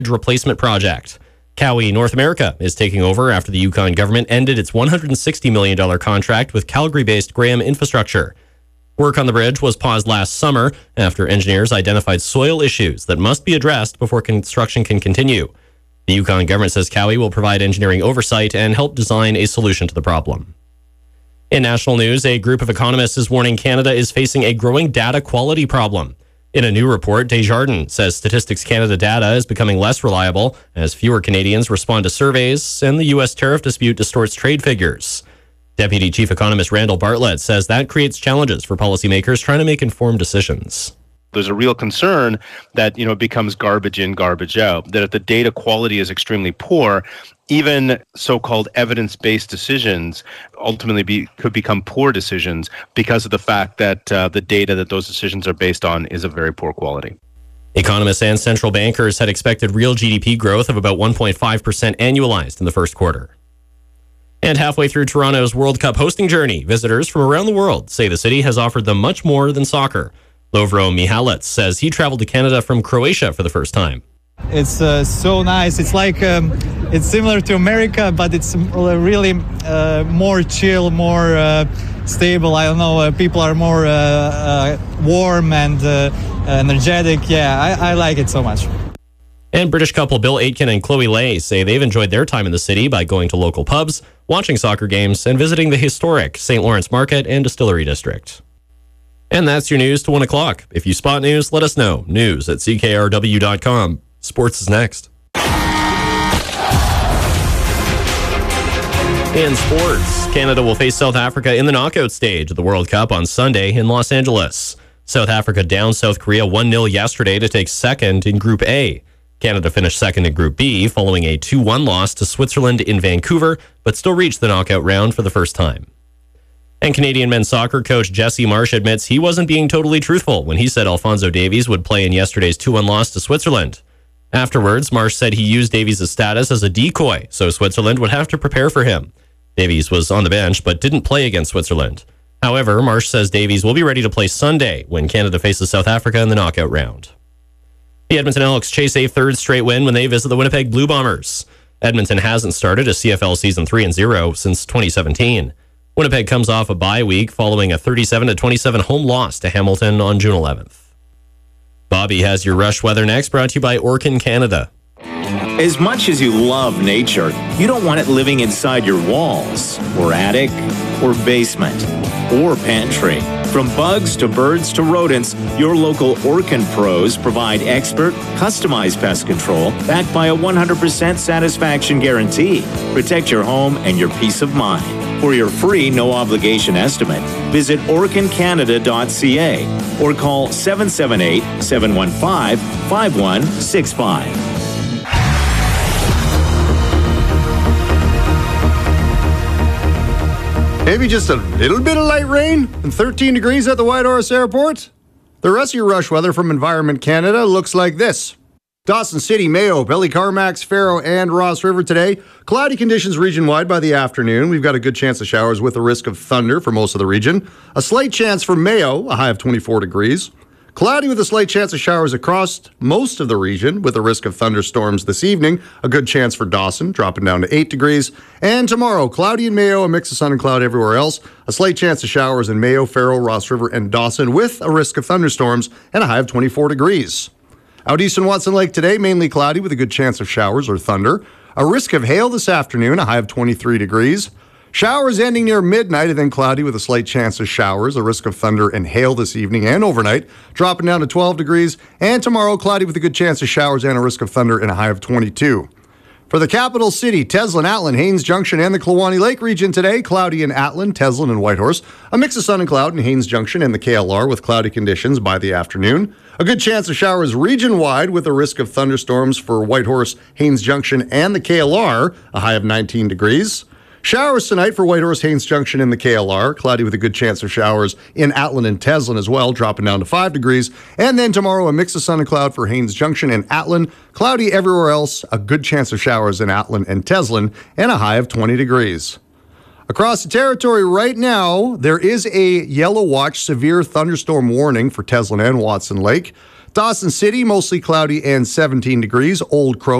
replacement project. Cowie North America is taking over after the Yukon government ended its $160 million contract with Calgary-based Graham Infrastructure. Work on the bridge was paused last summer after engineers identified soil issues that must be addressed before construction can continue. The Yukon government says Cowie will provide engineering oversight and help design a solution to the problem. In national news, a group of economists is warning Canada is facing a growing data quality problem. In a new report, Desjardins says Statistics Canada data is becoming less reliable as fewer Canadians respond to surveys and the U.S. tariff dispute distorts trade figures. Deputy Chief Economist Randall Bartlett says that creates challenges for policymakers trying to make informed decisions. There's a real concern that, it becomes garbage in, garbage out, that if the data quality is extremely poor, even so-called evidence-based decisions ultimately could become poor decisions because of the fact that the data that those decisions are based on is of very poor quality. Economists and central bankers had expected real GDP growth of about 1.5% annualized in the first quarter. And halfway through Toronto's World Cup hosting journey, visitors from around the world say the city has offered them much more than soccer. Lovro Mihalec says he traveled to Canada from Croatia for the first time. It's so nice. It's like it's similar to America, but it's really more chill, more stable. I don't know. People are more warm and energetic. Yeah, I like it so much. And British couple Bill Aitken and Chloe Lay say they've enjoyed their time in the city by going to local pubs, watching soccer games, and visiting the historic St. Lawrence Market and Distillery District. And that's your news to 1 o'clock. If you spot news, let us know. News at ckrw.com. Sports is next. In sports, Canada will face South Africa in the knockout stage of the World Cup on Sunday in Los Angeles. South Africa downed South Korea 1-0 yesterday to take second in Group A. Canada finished second in Group B following a 2-1 loss to Switzerland in Vancouver, but still reached the knockout round for the first time. And Canadian men's soccer coach Jesse Marsh admits he wasn't being totally truthful when he said Alphonso Davies would play in yesterday's 2-1 loss to Switzerland. Afterwards, Marsh said he used Davies' status as a decoy, so Switzerland would have to prepare for him. Davies was on the bench but didn't play against Switzerland. However, Marsh says Davies will be ready to play Sunday when Canada faces South Africa in the knockout round. The Edmonton Elks chase a third straight win when they visit the Winnipeg Blue Bombers. Edmonton hasn't started a CFL season 3-0 since 2017. Winnipeg comes off a bye week following a 37-27 home loss to Hamilton on June 11th. Bobby has your rush weather next, brought to you by Orkin Canada. As much as you love nature, you don't want it living inside your walls, or attic, or basement, or pantry. From bugs to birds to rodents, your local Orkin pros provide expert, customized pest control backed by a 100% satisfaction guarantee. Protect your home and your peace of mind. For your free, no-obligation estimate, visit orkincanada.ca or call 778-715-5165. Maybe just a little bit of light rain and 13 degrees at the Whitehorse Airport. The rest of your rush weather from Environment Canada looks like this. Dawson City, Mayo, Ballycarmax, Faro, and Ross River today. Cloudy conditions region-wide by the afternoon. We've got a good chance of showers with a risk of thunder for most of the region. A slight chance for Mayo, a high of 24 degrees. Cloudy with a slight chance of showers across most of the region with a risk of thunderstorms this evening. A good chance for Dawson, dropping down to 8 degrees. And tomorrow, cloudy in Mayo, a mix of sun and cloud everywhere else. A slight chance of showers in Mayo, Faro, Ross River, and Dawson with a risk of thunderstorms and a high of 24 degrees. Out east in Watson Lake today, mainly cloudy with a good chance of showers or thunder. A risk of hail this afternoon, a high of 23 degrees. Showers ending near midnight and then cloudy with a slight chance of showers, a risk of thunder and hail this evening and overnight, dropping down to 12 degrees. And tomorrow, cloudy with a good chance of showers and a risk of thunder and a high of 22. For the capital city, Teslin, Atlin, Haines Junction, and the Kluwani Lake region today, cloudy in Atlin, Teslin, and Whitehorse. A mix of sun and cloud in Haines Junction and the KLR with cloudy conditions by the afternoon. A good chance of showers region-wide with a risk of thunderstorms for Whitehorse, Haines Junction, and the KLR, a high of 19 degrees. Showers tonight for Whitehorse, Haines Junction, and the KLR. Cloudy with a good chance of showers in Atlin and Teslin as well, dropping down to 5 degrees. And then tomorrow, a mix of sun and cloud for Haines Junction and Atlin. Cloudy everywhere else, a good chance of showers in Atlin and Teslin, and a high of 20 degrees. Across the territory right now, there is a yellow watch severe thunderstorm warning for Teslin and Watson Lake. Dawson City, mostly cloudy and 17 degrees. Old Crow,